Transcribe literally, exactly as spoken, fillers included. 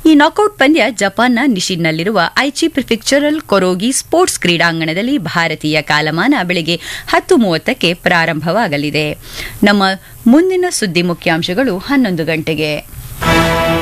ಈ ನಾಕೌಟ್ ಪಂದ್ಯ ಜಪಾನ್ನ ನಿಶಿನ್ನಲ್ಲಿರುವ ಐಚಿ ಪ್ರಿಫೆಕ್ಚರಲ್ ಕೊರೋಗಿ ಸ್ಪೋರ್ಟ್ಸ್ ಕ್ರೀಡಾಂಗಣದಲ್ಲಿ ಭಾರತೀಯ ಕಾಲಮಾನ ಬೆಳಗ್ಗೆ ಹತ್ತು ಮೂವತ್ತಕ್ಕೆ ಪ್ರಾರಂಭವಾಗಲಿದೆ. ನಮ್ಮ ಮುಂದಿನ ಸುದ್ದಿ ಮುಖ್ಯಾಂಶಗಳು ಹನ್ನೊಂದು ಗಂಟೆಗೆ.